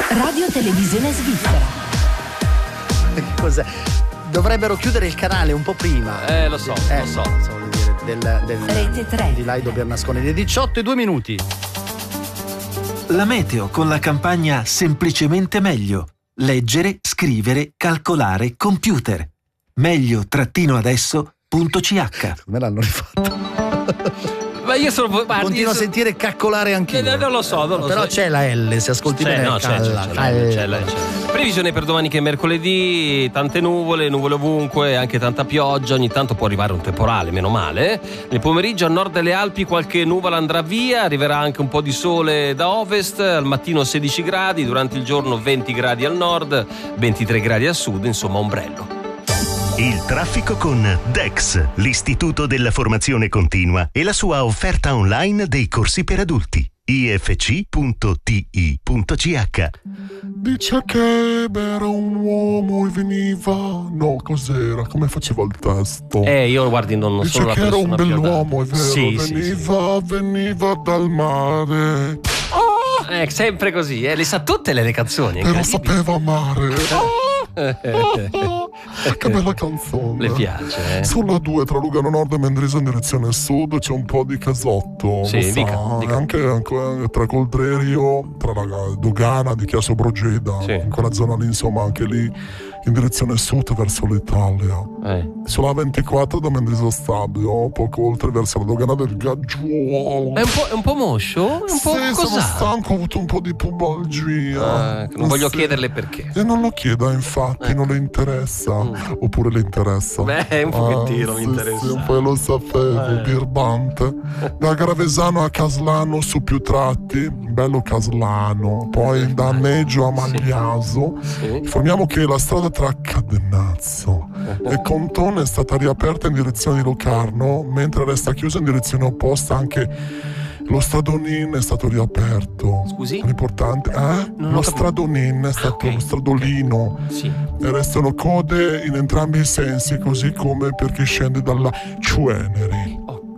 Radio Televisione Svizzera. Che cos'è? Dovrebbero chiudere il canale un po' prima. Lo so. Voglio dire, Rete 3. di Laido Bernasconi. Di 18:02. La meteo con la campagna Semplicemente Meglio. Leggere, scrivere, calcolare, computer. meglio-adesso.ch. Me l'hanno rifatto. Ma io sono. Continuo a sentire caccolare anch'io. Non lo so. Però c'è la L, se ascolti bene. C'è. Previsione per domani che è mercoledì, tante nuvole ovunque, anche tanta pioggia, ogni tanto può arrivare un temporale, meno male. Nel pomeriggio a nord delle Alpi qualche nuvola andrà via, arriverà anche un po' di sole da ovest, al mattino 16 gradi, durante il giorno 20 gradi al nord, 23 gradi a sud, insomma ombrello. Il traffico con Dex, l'Istituto della Formazione Continua e la sua offerta online dei corsi per adulti. ifc.ti.ch. Dice che era un uomo e veniva. No, cos'era? Come faceva il testo? Io guardi, non dice sono la che era persona un bell'uomo, è vero? Sì, veniva dal mare. Sempre così, le sa tutte le canzoni. Però sapeva amare. Che bella canzone. Le piace, Sulla 2 tra Lugano Nord e Mendrisio in direzione sud c'è un po' di casotto. Sì, dica. Anche tra Coldrerio, tra la dogana di Chiasso Brogeda, in quella zona lì, insomma, anche lì in direzione sud verso l'Italia. Sulla 24 da Mendrisio Stabio, poco oltre verso la dogana del Gaggiuolo. È un po' moscio? Sono stanco, ho avuto un po' di pubalgia. Non voglio chiederle perché. E non lo chieda, infatti, non le interessa. Oppure le interessa? Beh, un pochettino mi interessa. Sì, poi lo sapevo, birbante. Da Gravesano a Caslano su più tratti, bello Caslano. Poi da Neggio a Magliaso. Informiamo che la strada tra Cadenazzo e Contone è stata riaperta in direzione di Locarno, mentre resta chiusa in direzione opposta anche lo Stradonin è stato riaperto. Scusi? L'importante, lo Stradonin è stato lo stradolino. Sì. E restano code in entrambi i sensi, così come per chi scende dalla Ciueneri.